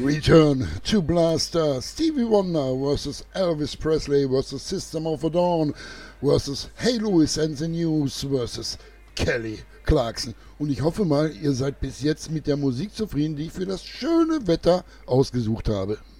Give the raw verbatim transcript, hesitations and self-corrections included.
Return to Blaster, Stevie Wonder versus Elvis Presley versus System of a Dawn versus Hey Louis and the News versus Kelly Clarkson. Und ich hoffe mal, ihr seid bis jetzt mit der Musik zufrieden, die ich für das schöne Wetter ausgesucht habe.